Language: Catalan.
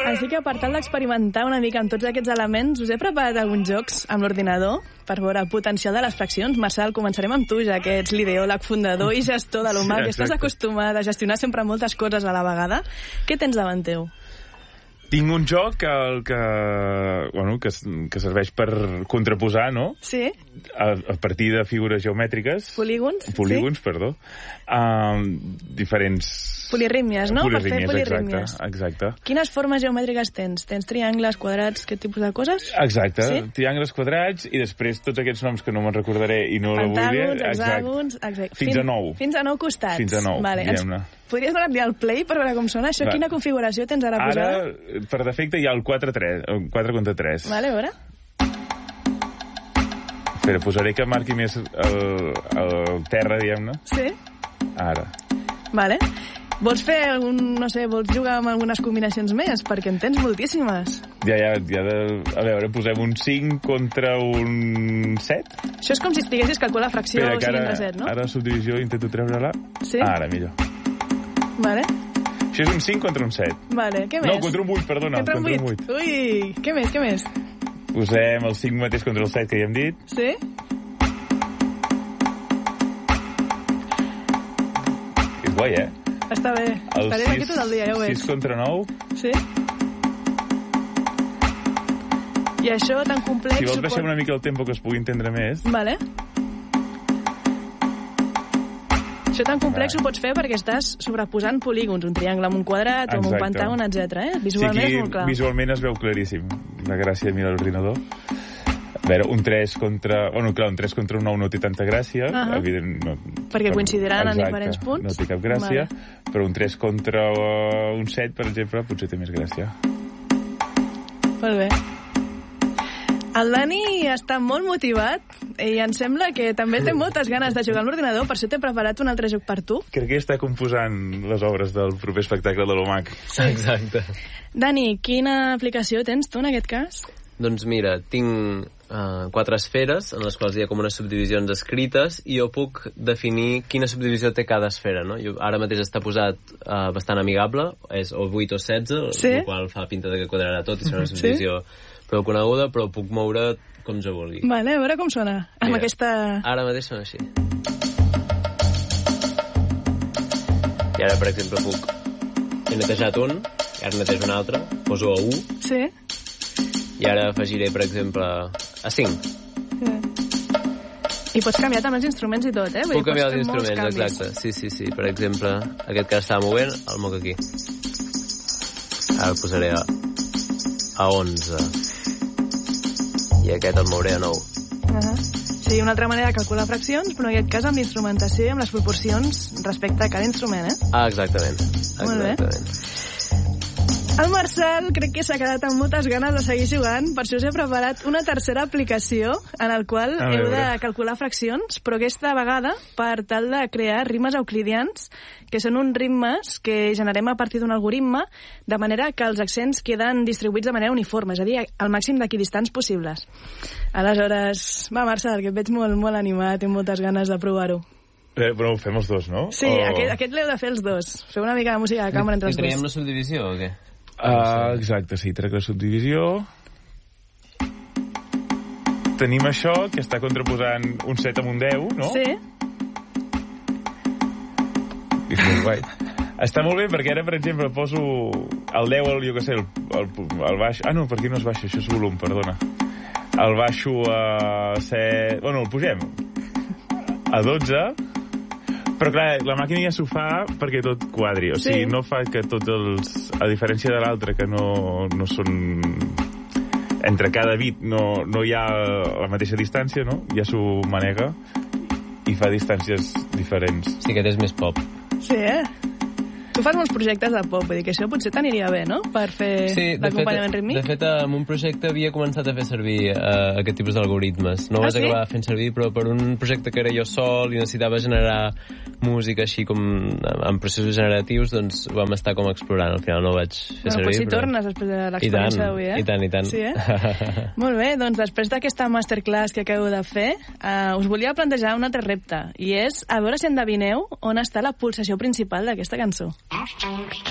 Així que per tal d'experimentar una mica amb tots aquests elements, us he preparat alguns jocs amb l'ordinador per veure el potencial de les fraccions. Marçal, començarem amb tu, ja que ets l'ideòleg, fundador i gestor de l'Humac, que estàs acostumat a gestionar sempre moltes coses a la vegada. Què tens davant teu? Tinc un joc que serveix per contraposar, no? Sí. A partir de figures geomètriques. Polígons, sí. Perdó. Diferents... Polirrímies, no? Per fer polirrímies. Exacte. Quines formes geomètriques tens? Tens triangles, quadrats, aquest tipus de coses? Exacte. Sí? Triangles, quadrats, i després tots aquests noms que no me'n recordaré i no la vull dir. Pentàgons, hexàgons... Fins a 9. Fins a 9 costats. Fins a 9, vale. diguem-ne. Podries donar-li al play per veure com sona? Això, quina configuració tens ara posada? Ara, per defecte, hi ha el 4 contra 3. Vale, a veure. Espera, posaré que marqui més el terra, diguem-ne. Sí. Ara. Vale. Vols fer algun, no sé, vols jugar amb algunes combinacions més? Perquè en tens moltíssimes. A veure, posem un 5 contra un 7. Això és com si estiguessis calculant la fracció 5 entre 7, no? Ara la subdivisió intento treure-la. Sí? Ara, millor. Vale. Això és un 5 contra un 7. Vale, què més? No, contra un 8, perdona. Contra un 8. Ui, què més? Posem el 5 mateix contra el 7 que ja hem dit. Sí? És guai, eh? Està bé. Estarem aquí tot el dia, ja ho veig. 6 contra 9. Sí? I això tan complex... Si vols baixem una mica el tempo que es pugui entendre més. Vale. Això tan complex ho pots fer perquè estàs sobreposant polígons, un triangle amb un quadrat o amb un pentàgon, etc. Visualment és molt clar. Visualment es veu claríssim. La gràcia de mirar l'ordinador. A veure, un 3 contra... Bueno, clar, un 3 contra un 9 no té tanta gràcia. Evident, no, perquè coincidiran en diferents punts. No té cap gràcia. Vale. Però un 3 contra un 7, per exemple, potser té més gràcia. Molt bé. El Dani està molt motivat i em sembla que també té moltes ganes de jugar amb l'ordinador, per això t'he preparat un altre joc per tu. Crec que està composant les obres del proper espectacle de l'Humac. Sí. Exacte. Dani, quina aplicació tens tu en aquest cas? Doncs mira, tinc 4 esferes en les quals hi ha com unes subdivisions escrites i jo puc definir quina subdivisió té cada esfera, no? Ara mateix està posat bastant amigable, és o 8 o 16, sí? el qual fa pinta de que quadrarà tot i serà una subdivisió prou coneguda, però puc moure com jo vulgui. Vale, a veure com sona. Mira, amb aquesta... Ara mateix sona així. I ara, per exemple, he netejat un, i ara netejo un altre, poso a 1. Sí. I ara afegiré, per exemple, a 5. Sí. I pots canviar també els instruments i tot, eh? Puc canviar els instruments, exacte. Sí. Per exemple, aquest que estava movent, el moc aquí. Ara el posaré a 11. I aquest el mouré a 9. Sí, una altra manera de calcular fraccions, però en aquest cas amb l'instrumentació i amb les proporcions respecte a cada instrument, eh? Exactament. Molt bé. El Marçal crec que s'ha quedat amb moltes ganes de seguir jugant, per això us he preparat una tercera aplicació en el qual heu de calcular fraccions, però aquesta vegada per tal de crear rimes euclidians, que són uns ritmes que generem a partir d'un algoritme, de manera que els accents queden distribuïts de manera uniforme, és a dir, al màxim d'equidistants possibles. Aleshores, va, Marçal, que et veig molt animat i moltes ganes de provar-ho. Però ho fem els dos, no? Sí, aquest l'heu de fer els dos. Feu una mica de música de càmera entre els dos. I traiem la subdivisió o què? Exacte, sí, trec la subdivisió. Tenim això, que està contraposant un 7 amb un 10, no? Sí. És molt guai. Està molt bé perquè ara, per exemple, poso el 10, jo què sé, el baix... Ah, no, per aquí no és baix, això és volum, perdona. El baixo a 7... Bueno, el pugem a 12... Però clar, la màquina ja s'ho fa perquè tot quadri, o sigui, no fa que tots els... A diferència de l'altre, que no són... Entre cada bit no hi ha la mateixa distància, no? Ja s'ho manega i fa distàncies diferents. Sí, que és més pop. Sí, Tu fas molts projectes de pop, vull dir que això potser t'aniria bé, no?, per fer l'acompanyament rítmic. De fet, amb un projecte havia començat a fer servir aquest tipus d'algoritmes. No vaig acabar fent servir, però per un projecte que era jo sol i necessitava generar música així com amb processos generatius, doncs ho vam estar com explorant. Al final no ho vaig fer servir. Potser tornes després de l'experiència d'avui, I tant. Sí, Molt bé, doncs després d'aquesta masterclass que acabo de fer, us volia plantejar un altre repte, i és a veure si endevineu on està la pulsació principal d'aquesta cançó.